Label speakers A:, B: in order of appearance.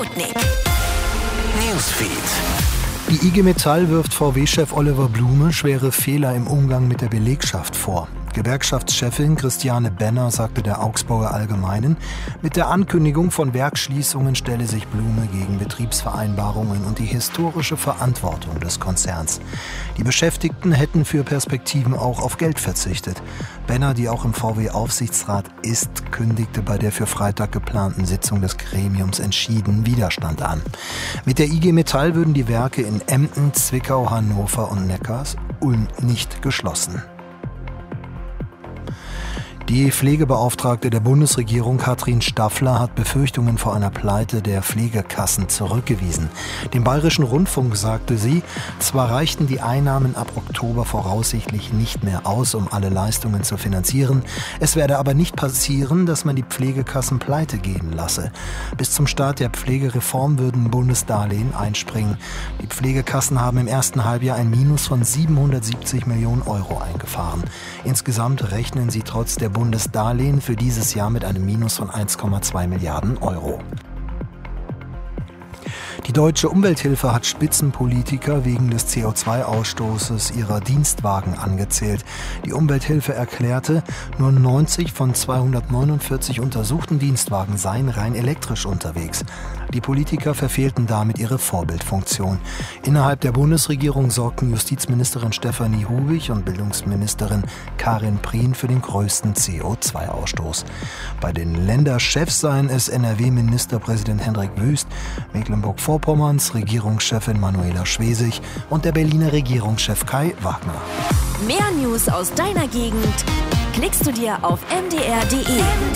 A: Sputnik Newsfeed.
B: Die IG Metall wirft VW-Chef Oliver Blume schwere Fehler im Umgang mit der Belegschaft vor. Gewerkschaftschefin Christiane Benner sagte der Augsburger Allgemeinen, mit der Ankündigung von Werksschließungen stelle sich Blume gegen Betriebsvereinbarungen und die historische Verantwortung des Konzerns. Die Beschäftigten hätten für Perspektiven auch auf Geld verzichtet. Benner, die auch im VW-Aufsichtsrat ist, kündigte bei der für Freitag geplanten Sitzung des Gremiums entschieden Widerstand an. Mit der IG Metall würden die Werke in Emden, Zwickau, Hannover und Neckars Ulm nicht geschlossen. Die Pflegebeauftragte der Bundesregierung Katrin Staffler hat Befürchtungen vor einer Pleite der Pflegekassen zurückgewiesen. Dem Bayerischen Rundfunk sagte sie, zwar reichten die Einnahmen ab Oktober voraussichtlich nicht mehr aus, um alle Leistungen zu finanzieren, es werde aber nicht passieren, dass man die Pflegekassen pleite gehen lasse. Bis zum Start der Pflegereform würden Bundesdarlehen einspringen. Die Pflegekassen haben im ersten Halbjahr ein Minus von 770 Millionen Euro eingefahren. Insgesamt rechnen sie trotz der Bundesdarlehen für dieses Jahr mit einem Minus von 1,2 Milliarden Euro. Die Deutsche Umwelthilfe hat Spitzenpolitiker wegen des CO2-Ausstoßes ihrer Dienstwagen angezählt. Die Umwelthilfe erklärte, nur 90 von 249 untersuchten Dienstwagen seien rein elektrisch unterwegs. Die Politiker verfehlten damit ihre Vorbildfunktion. Innerhalb der Bundesregierung sorgten Justizministerin Stefanie Hubig und Bildungsministerin Karin Prien für den größten CO2-Ausstoß. Bei den Länderchefs seien es NRW-Ministerpräsident Hendrik Wüst, Mecklenburg-Vorpommerns Regierungschefin Manuela Schwesig und der Berliner Regierungschef Kai Wagner.
A: Mehr News aus deiner Gegend klickst du dir auf mdr.de.